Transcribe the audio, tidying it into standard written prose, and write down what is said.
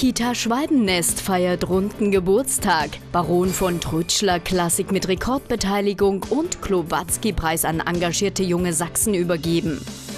Kita Schwalbennest feiert runden Geburtstag. Baron von Trütschler Klassik mit Rekordbeteiligung und Klowatzki-Preis an engagierte junge Sachsen übergeben.